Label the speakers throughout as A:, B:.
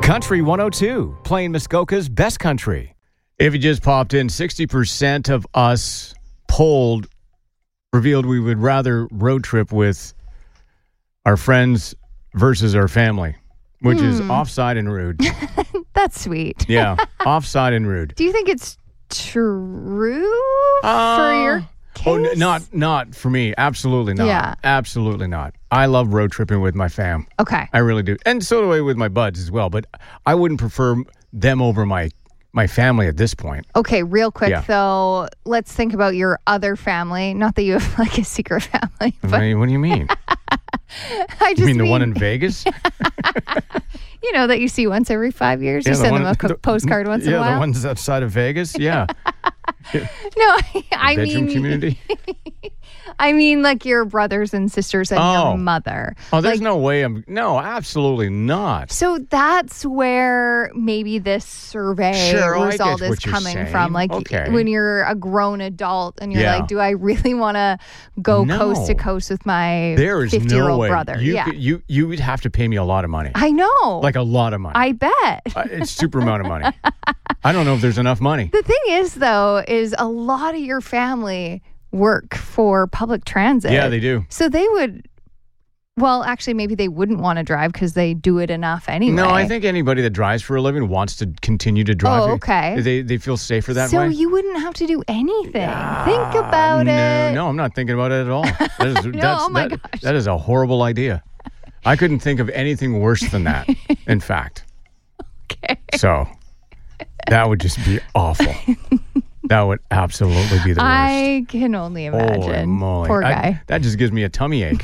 A: Country 102, playing Muskoka's Best Country. If you just popped in, 60% of us polled revealed we would rather road trip with our friends versus our family, which is offside and rude.
B: That's sweet.
A: Yeah, offside and rude.
B: Do you think it's true for your case?
A: Oh, not for me. Absolutely not.
B: Yeah.
A: Absolutely not. I love road tripping with my fam.
B: Okay.
A: I really do. And so do I with my buds as well. But I wouldn't prefer them over my family at this point.
B: Okay, real quick, though, let's think about your other family. Not that you have like a secret family. But
A: What do you mean?
B: I just
A: You mean the one in Vegas?
B: You know, that you see once every 5 years? You send them a postcard once in a while?
A: Yeah, the ones outside of Vegas? Yeah.
B: No, I
A: Bedroom
B: mean...
A: community?
B: I mean, like your brothers and sisters and your mother.
A: Oh, there's no way No, absolutely not.
B: So that's where maybe this survey result is coming from. Like when you're a grown adult and you're like, do I really want to go coast to coast with my 50-year-old brother?
A: You would have to pay me a lot of money.
B: I know.
A: Like a lot of money.
B: I bet.
A: It's super amount of money. I don't know if there's enough money.
B: The thing is, though, is a lot of your family work for public transit.
A: Yeah, they do.
B: So they would, well, actually, maybe they wouldn't want to drive because they do it enough anyway.
A: No, I think anybody that drives for a living wants to continue to drive.
B: Oh, okay.
A: They feel safer that way.
B: So you wouldn't have to do anything. Think about it.
A: No, I'm not thinking about it at all.
B: Gosh.
A: That is a horrible idea. I couldn't think of anything worse than that, in fact.
B: Okay.
A: So that would just be awful. That would absolutely be the worst.
B: I can only imagine.
A: Holy moly.
B: Poor guy.
A: That just gives me a tummy ache.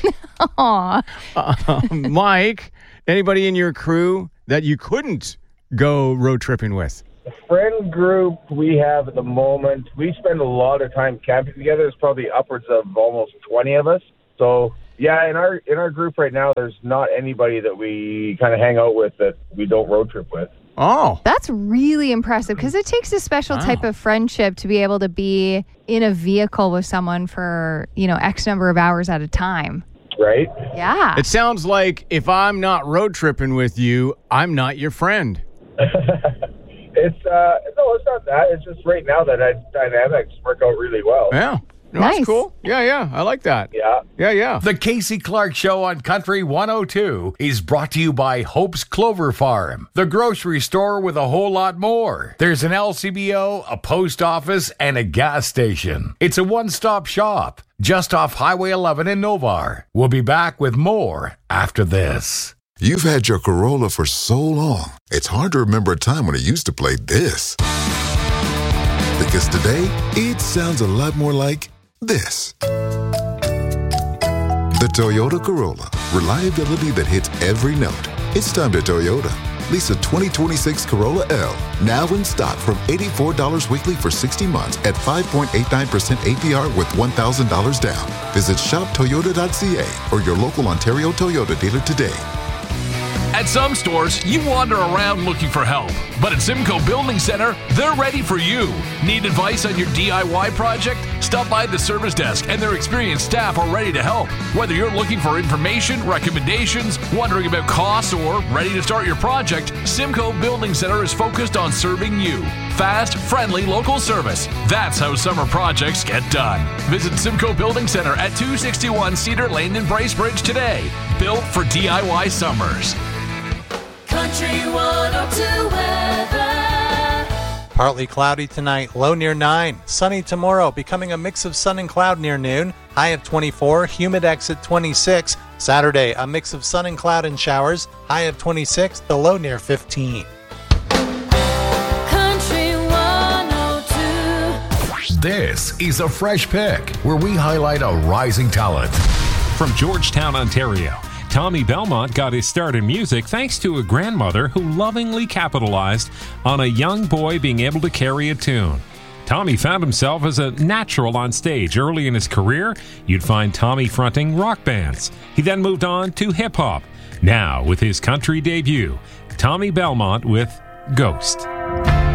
B: Aw.
A: Mike, anybody in your crew that you couldn't go road tripping with?
C: The friend group we have at the moment, we spend a lot of time camping together. There's probably upwards of almost 20 of us. So, yeah, in our group right now, there's not anybody that we kind of hang out with that we don't road trip with.
A: Oh.
B: That's really impressive because it takes a special type of friendship to be able to be in a vehicle with someone for, X number of hours at a time.
C: Right?
B: Yeah.
A: It sounds like if I'm not road tripping with you, I'm not your friend.
C: It's not that. It's just right now that dynamics work out really well.
A: Yeah. No,
B: nice.
A: That's cool. Yeah. I like that.
C: Yeah.
A: Yeah.
D: The Casey Clark Show on Country 102 is brought to you by Hope's Clover Farm, the grocery store with a whole lot more. There's an LCBO, a post office, and a gas station. It's a one-stop shop just off Highway 11 in Novar. We'll be back with more after this.
E: You've had your Corolla for so long, it's hard to remember a time when it used to play this. Because today, it sounds a lot more like this. The Toyota Corolla. Reliability that hits every note. It's time to Toyota. Lease a 2026 Corolla L. Now in stock from $84 weekly for 60 months at 5.89% APR with $1,000 down. Visit shoptoyota.ca or your local Ontario Toyota dealer today.
F: At some stores, you wander around looking for help. But at Simcoe Building Center, they're ready for you. Need advice on your DIY project? Stop by the service desk and their experienced staff are ready to help. Whether you're looking for information, recommendations, wondering about costs, or ready to start your project, Simcoe Building Center is focused on serving you. Fast, friendly, local service. That's how summer projects get done. Visit Simcoe Building Center at 261 Cedar Lane in Bracebridge today. Built for DIY summers.
G: Country 102 weather.
H: Partly cloudy tonight, low near 9. Sunny tomorrow, becoming a mix of sun and cloud near noon. High of 24, humid exit 26. Saturday, a mix of sun and cloud and showers. High of 26, the low near 15.
G: Country 102.
D: This is a Fresh Pick, where we highlight a rising talent.
I: From Georgetown, Ontario, Tommy Belmont got his start in music thanks to a grandmother who lovingly capitalized on a young boy being able to carry a tune. Tommy found himself as a natural on stage. Early in his career, you'd find Tommy fronting rock bands. He then moved on to hip-hop. Now, with his country debut, Tommy Belmont with Ghost.